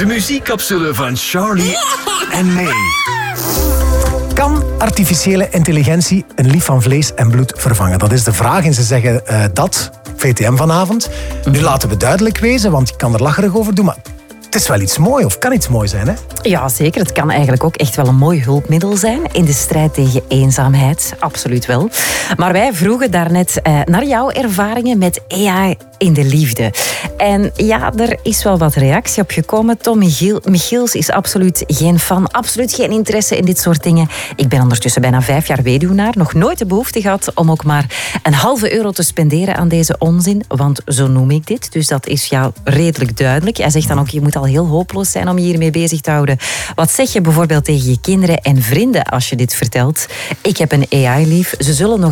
De muziekcapsule van Charlie en May. Kan artificiële intelligentie een lief van vlees en bloed vervangen? Dat is de vraag en ze zeggen dat, VTM vanavond. Nu laten we duidelijk wezen, want je kan er lacherig over doen, maar het is wel iets moois, of kan iets moois zijn, hè? Ja, zeker. Het kan eigenlijk ook echt wel een mooi hulpmiddel zijn in de strijd tegen eenzaamheid. Absoluut wel. Maar wij vroegen daarnet naar jouw ervaringen met AI in de liefde. En ja, er is wel wat reactie op gekomen. Tom Michiels is absoluut geen fan, absoluut geen interesse in dit soort dingen. Ik ben ondertussen bijna 5 jaar weduwnaar, nog nooit de behoefte gehad om ook maar €0,5 te spenderen aan deze onzin, want zo noem ik dit. Dus dat is jou redelijk duidelijk. Hij zegt dan ook, je moet al heel hopeloos zijn om je hiermee bezig te houden. Wat zeg je bijvoorbeeld tegen je kinderen en vrienden als je dit vertelt? Ik heb een AI lief, ze zullen nog